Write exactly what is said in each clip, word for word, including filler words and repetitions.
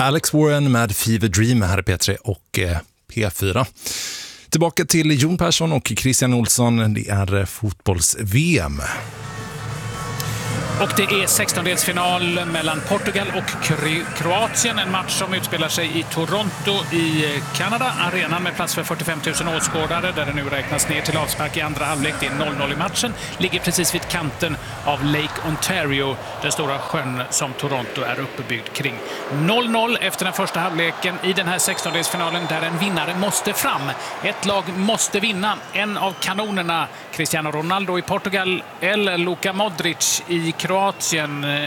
Alex Warren med Fever Dream här i P tre och P fyra. Tillbaka till Jon Persson och Christian Olsson. Det är fotbolls-V M. Och det är sextondelsfinal mellan Portugal och Kroatien. En match som utspelar sig i Toronto i Kanada. Arenan med plats för fyrtiofem tusen åskådare där det nu räknas ner till avspark i andra halvlek. Det är noll noll i matchen. Ligger precis vid kanten av Lake Ontario, den stora sjön som Toronto är uppbyggd kring. noll noll efter den första halvleken i den här sextondelsfinalen där en vinnare måste fram. Ett lag måste vinna. En av kanonerna, Cristiano Ronaldo i Portugal eller Luka Modric i Kroatien.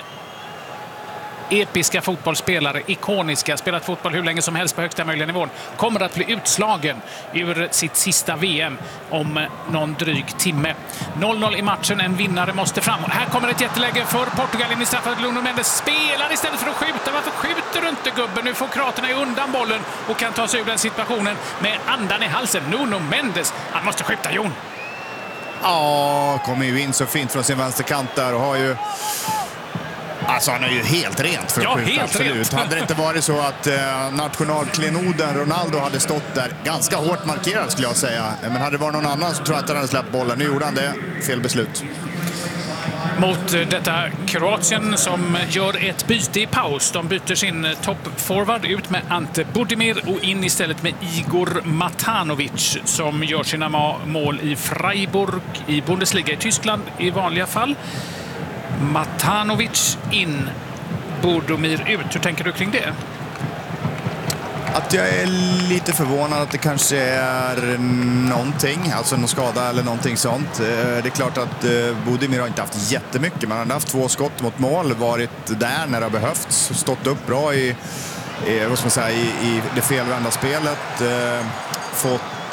Episka fotbollsspelare, ikoniska, spelat fotboll hur länge som helst på högsta möjliga nivån, kommer att bli utslagen ur sitt sista V M om någon dryg timme. noll noll i matchen, en vinnare måste fram. Och här kommer ett jätteläge för Portugal in i straffet. Nuno Mendes spelar istället för att skjuta. Varför skjuter du inte, gubben? Nu får kroaterna undan bollen och kan ta sig ur den situationen med andan i halsen. Nuno Mendes, han måste skjuta, Jon. Ja, kommer ju in så fint från sin vänsterkant där och har ju... Alltså han är ju helt rent för att ja, skjuta, helt absolut. Rent. Hade det inte varit så att eh, nationalklenoden Ronaldo hade stått där, ganska hårt markerad skulle jag säga. Men hade det varit någon annan så tror jag att han hade släppt bollen. Nu gjorde han det, fel beslut. Mot detta Kroatien som gör ett byte i paus. De byter sin toppforward ut med Ante Budimir och in istället med Igor Matanovic som gör sina mål i Freiburg i Bundesliga i Tyskland i vanliga fall. Matanovic in, Budimir ut. Hur tänker du kring det? Att jag är lite förvånad att det kanske är någonting, alltså någon skada eller någonting sånt. Det är klart att Budimir har inte haft jättemycket, men han har haft två skott mot mål, varit där när det har behövts, stått upp bra i, i, vad ska man säga, i, i det felvända spelet, fått...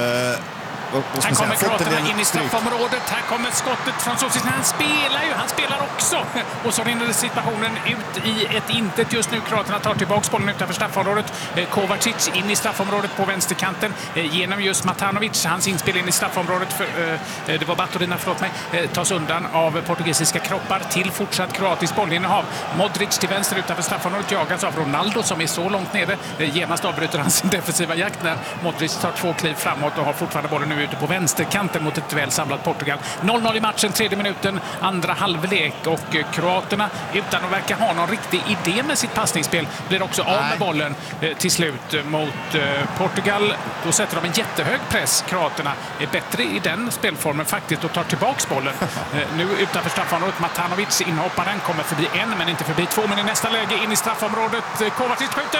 Här kommer kroaterna in i straffområdet. Här kommer skottet från Sosis. Han spelar ju, han spelar också. Och så rinner situationen ut i ett intet just nu. Kroaterna tar tillbaka bollen utanför straffområdet. Kovacic in i straffområdet på vänsterkanten. Genom just Matanovic. Hans inspel in i straffområdet. För, det var Baturina, förlåt mig. Tas undan av portugisiska kroppar till fortsatt kroatisk bollinnehav. Modric till vänster utanför straffområdet. Jagas av Ronaldo som är så långt nere. Genast avbryter han sin defensiva jakt när Modric tar två kliv framåt och har fortfarande bollen nu ute på vänsterkanten mot ett väl samlat Portugal. noll noll i matchen, tredje minuten, andra halvlek och kroaterna utan att verka ha någon riktig idé med sitt passningsspel blir också av med bollen eh, till slut mot eh, Portugal. Då sätter de en jättehög press. Kroaterna är bättre i den spelformen faktiskt och tar tillbaks bollen. Eh, nu utanför straffområdet, Matanovic, inhopparen, kommer förbi en men inte förbi två, men i nästa läge in i straffområdet. Kovacic skjuter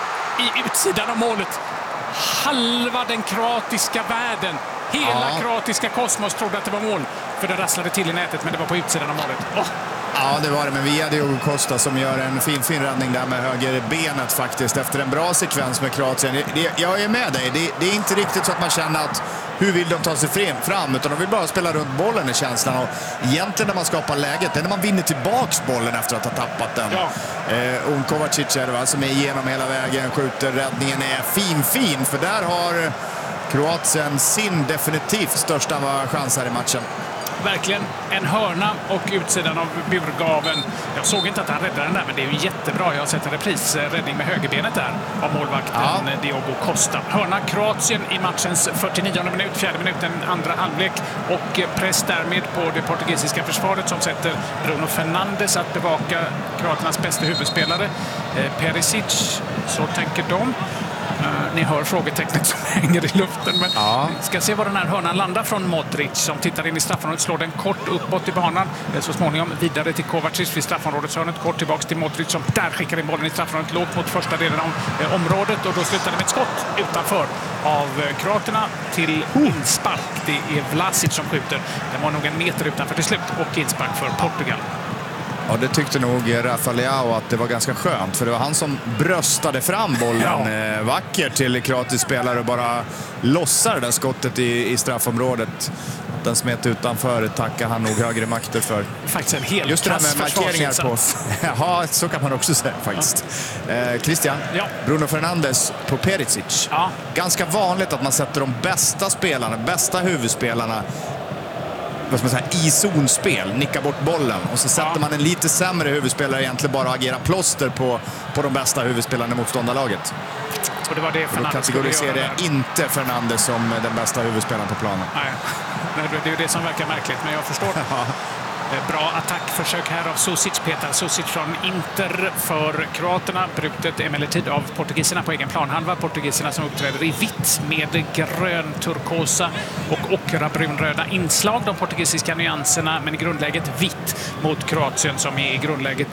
i utsidan av målet. Halva den kroatiska världen, hela ja. kroatiska kosmos trodde att det var mål, för det rasslade till i nätet, men det var på utsidan av målet. Oh. Ja, det var det, men vi hade ju Costa som gör en fin, fin räddning där med höger benet faktiskt efter en bra sekvens med Kroatien. Det, det, jag är med dig, det, det är inte riktigt så att man känner att hur vill de ta sig fram, utan de vill bara spela runt bollen i känslan. Och egentligen när man skapar läget, det är när man vinner tillbaks bollen efter att ha tappat den. Ja. Eh, och Kovacic är det va, som är igenom hela vägen, skjuter, räddningen är fin, fin, för där har Kroatien sin definitivt största chans här i matchen. Verkligen en hörna och utsidan av burgaven. Jag såg inte att han räddade den där, men det är ju jättebra. Jag har sett en repris, räddning med högerbenet där av målvakten ja. Diogo Costa. Hörna Kroatien i matchens fyrtionionde minut, fjärde minuten, andra halvlek och press därmed på det portugisiska försvaret som sätter Bruno Fernandes att bevaka kroaternas bästa huvudspelare. Eh, Perisic, så tänker de. Uh, ni hör frågetecknet som hänger i luften, men ja. ska se var den här hörnan landar från Modric som tittar in i straffområdet, slår den kort uppåt i banan, så småningom vidare till Kovacic vid straffområdet, hörnet kort tillbaks till Modric som där skickar in bollen i straffområdet lågt mot första delen av eh, området, och då slutar det med ett skott utanför av eh, kroaterna till inspark. Det är Vlasic som skjuter. Den var nog en meter utanför till slut och inspark för Portugal. Ja, det tyckte nog Rafa Leao att det var ganska skönt, för det var han som bröstade fram bollen ja. vackert till kroatisk spelare och bara lossar det där skottet i, i straffområdet. Den smet utanför, tackar han nog högre makter för. Faktiskt en helt just det här med markeringar på. Ja, så kan man också säga faktiskt. Ja. Eh, Christian, ja. Bruno Fernandes på Perisic. Ja. Ganska vanligt att man sätter de bästa spelarna, bästa huvudspelarna vad ska man säga, i zonspel, nicka bort bollen. Och så sätter ja. man en lite sämre huvudspelare egentligen bara agera plåster på, på de bästa huvudspelarna i motståndarlaget. Och det var det Fernandes skulle göra. Då kategoriserar jag inte Fernandes som den bästa huvudspelaren på planen. Nej, det är ju det som verkar märkligt, men jag förstår. Ja. Bra attackförsök här av Susic, Petar Susic från Inter för kroaterna. Brutet emellertid av portugiserna på egen planhalva. Portugiserna som uppträder i vitt med grön, turkosa och ockrabrunröda inslag. De portugisiska nyanserna, men i grundläget vitt mot Kroatien som är i grundläget